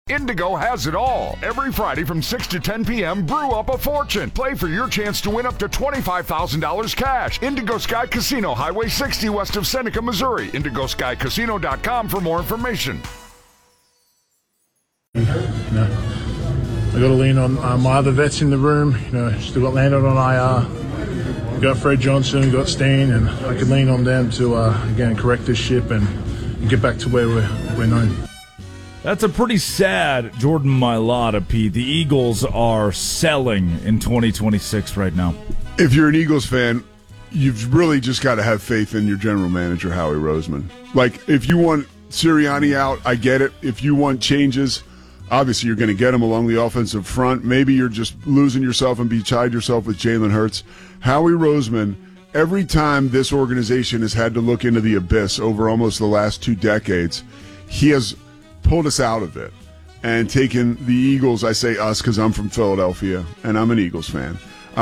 Indigo has it all. Every Friday from 6 to 10 p.m., brew up a fortune. Play for your chance to win up to $25,000 cash. Indigo Sky Casino, Highway 60 west of Seneca, Missouri. IndigoSkyCasino.com for more information. I got to lean on my other vets in the room. Still got Landon on IR. We've got Fred Johnson, we've got Steen, and I can lean on them to, again, correct this ship and get back to where we're known. That's a pretty sad Jordan Mailata, Pete. The Eagles are selling in 2026 right now. If you're an Eagles fan, you've really just got to have faith in your general manager, Howie Roseman. Like, if you want Sirianni out, I get it. If you want changes, obviously you're going to get them along the offensive front. Maybe you're just losing yourself and beside yourself with Jalen Hurts. Howie Roseman, every time this organization has had to look into the abyss over almost the last 2 decades, he has pulled us out of it and taken the Eagles. I say us because I'm from Philadelphia and I'm an Eagles fan.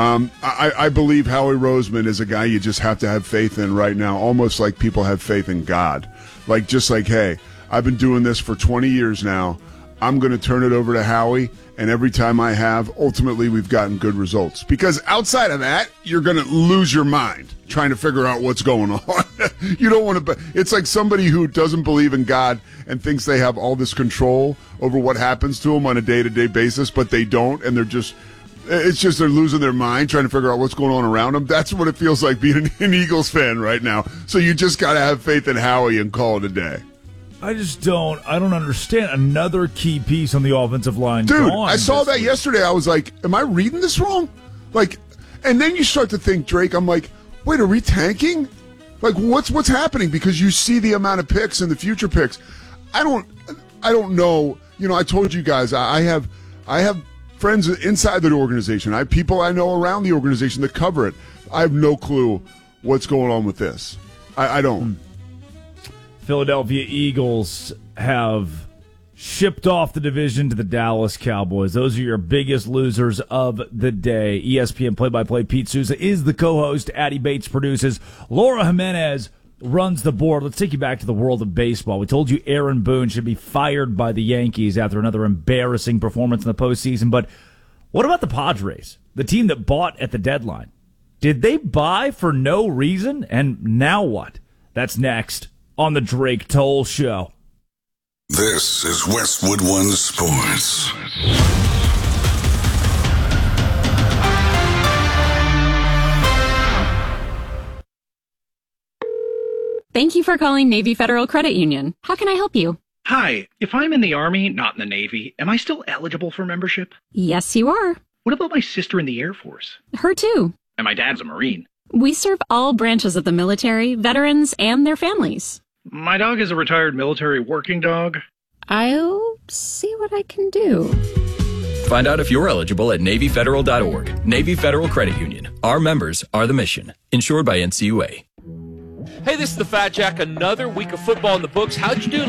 I believe Howie Roseman is a guy you just have to have faith in right now, almost like people have faith in God. Just like, hey, I've been doing this for 20 years now. I'm going to turn it over to Howie, and every time I have, ultimately we've gotten good results. Because outside of that, you're going to lose your mind trying to figure out what's going on. You don't want to. It's like somebody who doesn't believe in God and thinks they have all this control over what happens to them on a day-to-day basis, but they don't, and they're losing their mind trying to figure out what's going on around them. That's what it feels like being an Eagles fan right now. So you just got to have faith in Howie and call it a day. I don't understand. Another key piece on the offensive line. Dude, I saw that yesterday. I was like, am I reading this wrong? And then you start to think, Drake, I'm like, wait, are we tanking? What's happening? Because you see the amount of picks and the future picks. I don't know. I told you guys, I have friends inside the organization. I have people I know around the organization that cover it. I have no clue what's going on with this. I don't. Philadelphia Eagles have shipped off the division to the Dallas Cowboys. Those are your biggest losers of the day. ESPN play-by-play Pete Souza is the co-host. Addie Bates produces. Laura Jimenez runs the board. Let's take you back to the world of baseball. We told you Aaron Boone should be fired by the Yankees after another embarrassing performance in the postseason. But what about the Padres, the team that bought at the deadline? Did they buy for no reason? And now what? That's next on the Drake Toll Show. This is Westwood One Sports. Thank you for calling Navy Federal Credit Union. How can I help you? Hi, if I'm in the Army, not in the Navy, am I still eligible for membership? Yes, you are. What about my sister in the Air Force? Her too. And my dad's a Marine. We serve all branches of the military, veterans, and their families. My dog is a retired military working dog. I'll see what I can do. Find out if you're eligible at NavyFederal.org. Navy Federal Credit Union. Our members are the mission. Insured by NCUA. Hey, this is the Fat Jack. Another week of football in the books. How'd you do